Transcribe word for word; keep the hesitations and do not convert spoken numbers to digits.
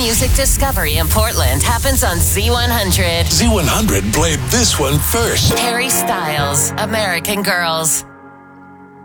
music discovery in Portland happens on Z one hundred. Z one hundred played this one first. Harry Styles, American Girls.